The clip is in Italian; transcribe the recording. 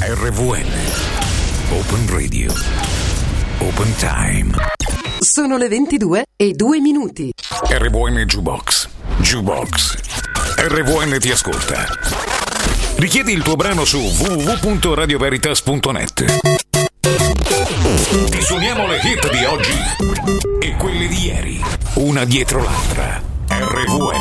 RVN. Open Radio. Open Time. Sono le 22:02. RVN Jukebox. Jukebox. RVN ti ascolta. Richiedi il tuo brano su www.radioveritas.net. Ti suoniamo le hit di oggi e quelle di ieri, una dietro l'altra. RVN.